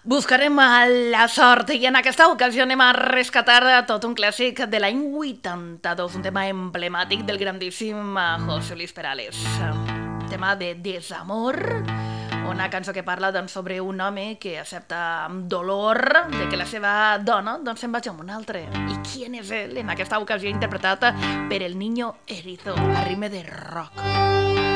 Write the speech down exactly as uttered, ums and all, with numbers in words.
Buscarem la sort i en aquesta ocasió anem a rescatar tot un clàssic de l'any vuitanta-dos, un tema emblemàtic del grandíssim José Luis Perales. Un tema de desamor, una cançó que parla doncs, sobre un home que accepta amb dolor de que la seva dona doncs, se'n vagi amb un altre. I qui és ell? En aquesta ocasió interpretat per el Niño Erizo, a ritme de rock.